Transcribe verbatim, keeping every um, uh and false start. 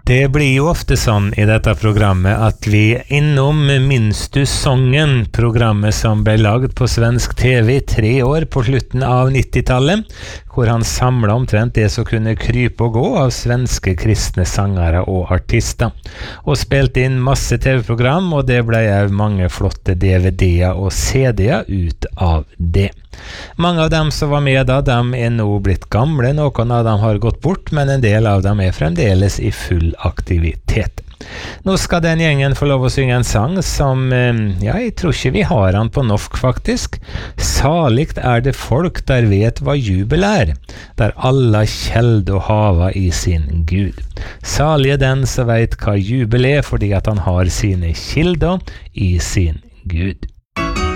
Det blir jo ofte sånn i dette programmet at vi innom Minns du sången, programmet som ble laget på svensk T V i tre år på slutten av nittitallet, hvor han samlet omtrent det som kunne krype og gå av svenske kristne sangere og artister, og spilte inn masse T V-program, og det ble jo mange flotte D V D-er og C D-er ut av det. Mange av dem som var med da, de er nå blitt gamle, noen av dem har gått bort, men en del av dem er fremdeles i full aktivitet. Nå skal den gjengen få lov å synge en sang som, ja, jeg tror ikke vi har han på norsk faktisk. Salikt er det folk der vet hva jubel er, der alla kjeld og hava i sin Gud. Salig er den som vet hva jubel er, fordi at han har sine kilder i sin Gud.